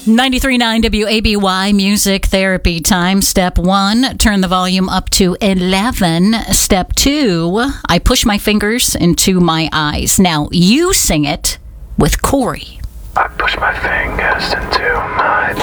93.9 WABY Music Therapy Time. Step 1, turn the volume up to 11. Step 2, I push my fingers into my eyes. Now, you sing it with Corey. I push my fingers into my